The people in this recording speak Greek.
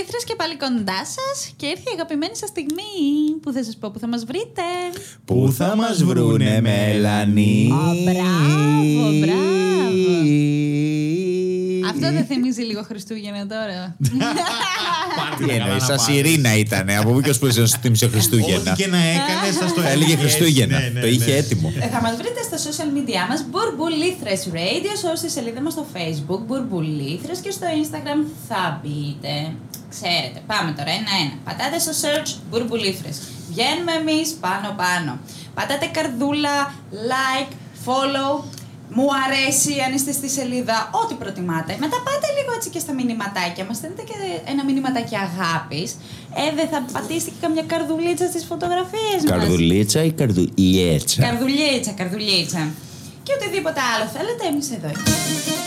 Μπουρμπουλήθρες και πάλι κοντά σας. Και ήρθε η αγαπημένη σας στιγμή που θα σας πω που θα μας βρείτε. Πού θα μας βρούνε, Μελανή? Μπράβο. Αυτό δεν θυμίζει λίγο Χριστούγεννα τώρα? Τι εννοείς, σαν Σιρήνα ήτανε. Από πού και ως που σας θύμισε Χριστούγεννα? Ό,τι και να έκανες, σας το έλεγε Χριστούγεννα. Το είχε έτοιμο. Θα μας βρείτε στα social media μας Μπουρμπουλήθρες Radio, στη σελίδα μας στο Facebook Μπουρμπουλήθρες και στο Instagram θα μπείτε. Ξέρετε, πάμε τώρα ένα-ένα. Πατάτε στο search Μπουρμπουλήθρες. Βγαίνουμε εμείς πάνω-πάνω. Πατάτε καρδούλα, like, follow. Μου αρέσει αν είστε στη σελίδα, ό,τι προτιμάτε. Μετά πάτε λίγο έτσι και στα μηνυματάκια. Μας στέλνετε και ένα μηνυματάκι αγάπης. Δεν θα πατήσετε και καμιά καρδουλίτσα στις φωτογραφίες μας? Καρδουλίτσα ή καρδουλιέτσα? Καρδουλίτσα. Και οτιδήποτε άλλο θέλετε, εμείς εδώ είμαστε.